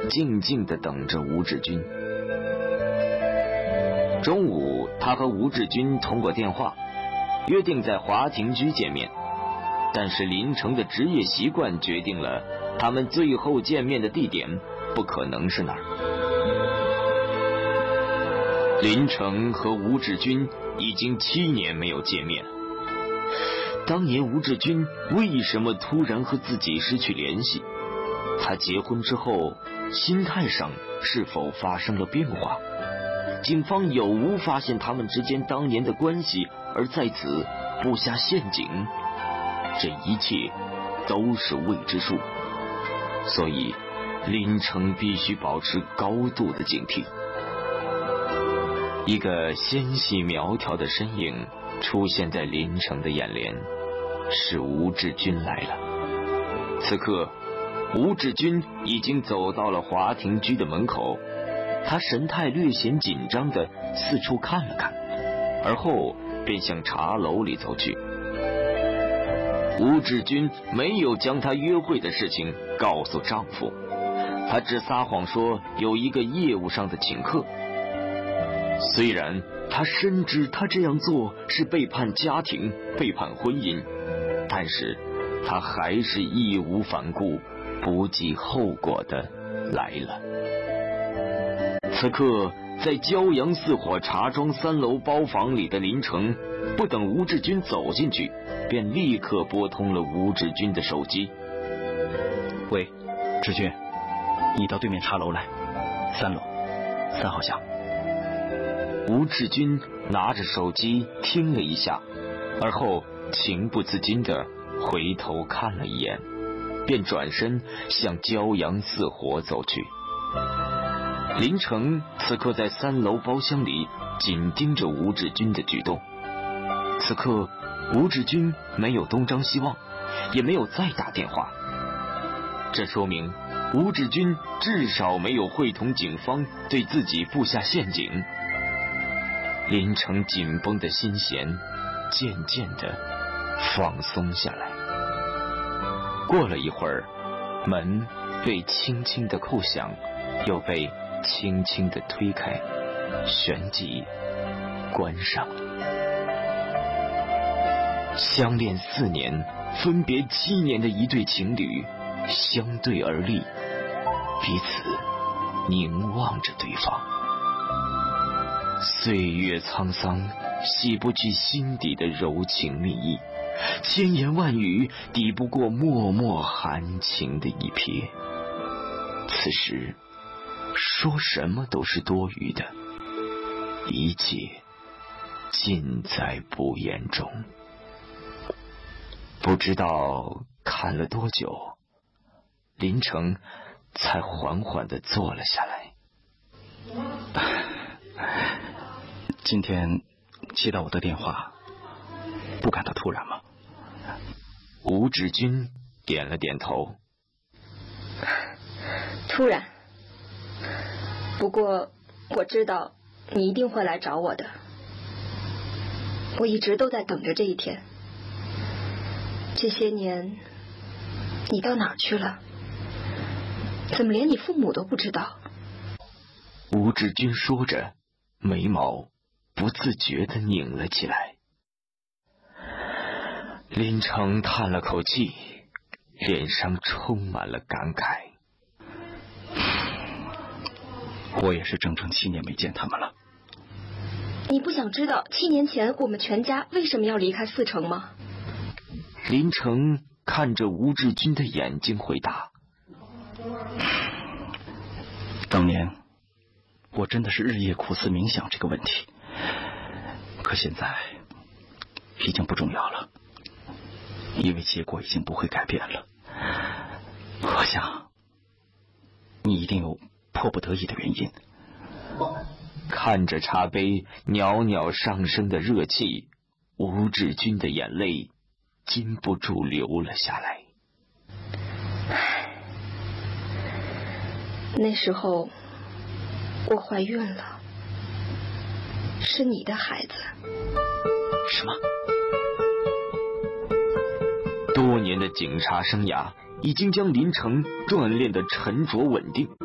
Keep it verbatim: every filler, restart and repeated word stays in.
静静地等着吴志军。中午，他和吴志军通过电话，约定在华亭居见面。但是林成的职业习惯决定了，他们最后见面的地点不可能是那儿。林成和吴志军已经七年没有见面。当年吴志军为什么突然和自己失去联系？他结婚之后，心态上是否发生了变化？警方有无发现他们之间当年的关系，而在此布下陷阱？这一切都是未知数，所以林成必须保持高度的警惕。一个纤细苗条的身影出现在林成的眼帘，是吴志军来了。此刻吴志军已经走到了华亭居的门口，他神态略显紧张地四处看了看，而后便向茶楼里走去。吴志军没有将他约会的事情告诉丈夫，他只撒谎说有一个业务上的请客。虽然他深知他这样做是背叛家庭、背叛婚姻，但是他还是义无反顾、不计后果的来了。此刻在骄阳似火茶庄三楼包房里的林成，不等吴志军走进去，便立刻拨通了吴志军的手机。 喂，志军，你到对面茶楼来，三楼三号巷。 吴志军拿着手机听了一下，而后情不自禁地回头看了一眼，便转身向骄阳似火走去。林成此刻在三楼包厢里紧盯着吴志军的举动。此刻吴志军没有东张西望，也没有再打电话，这说明吴志军至少没有会同警方对自己布下陷阱。林成紧绷的心弦渐渐地放松下来。过了一会儿，门被轻轻地扣响，又被轻轻地推开，旋即关上了。相恋四年，分别七年的一对情侣相对而立，彼此凝望着对方。岁月沧桑，洗不去心底的柔情蜜意，千言万语抵不过脉脉含情的一瞥。此时说什么都是多余的，一切尽在不言中。不知道看了多久，林成才缓缓地坐了下来。 今天接到我的电话，不感到突然吗？ 吴志军点了点头。 突然，不过我知道你一定会来找我的，我一直都在等着这一天。这些年你到哪儿去了？怎么连你父母都不知道？ 吴志军说着，眉毛不自觉地拧了起来。林成叹了口气，脸上充满了感慨。 我也是整整七年没见他们了。 你不想知道七年前我们全家为什么要离开四城吗？ 林成看着吴志军的眼睛回答。 当年我真的是日夜苦思冥想这个问题，可现在已经不重要了，因为结果已经不会改变了。我想你一定有迫不得已的原因。 看着茶杯袅袅上升的热气，吴志军的眼泪禁不住流了下来。 那时候我怀孕了，是你的孩子。 什么？ 多年的警察生涯已经将林成锻炼得沉着稳定，